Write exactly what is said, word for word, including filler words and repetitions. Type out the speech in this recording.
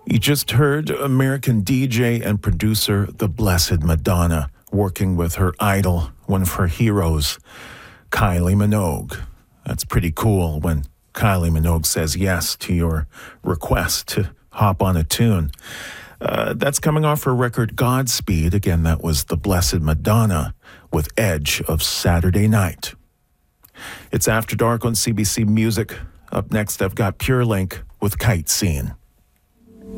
You just heard American D J and producer The Blessed Madonna working with her idol, one of her heroes, Kylie Minogue. That's pretty cool when Kylie Minogue says yes to your request to hop on a tune. Uh, that's coming off her record Godspeed. Again, that was The Blessed Madonna with Edge of Saturday Night. It's After Dark on C B C Music. Up next, I've got Pure Link with Kite Scene.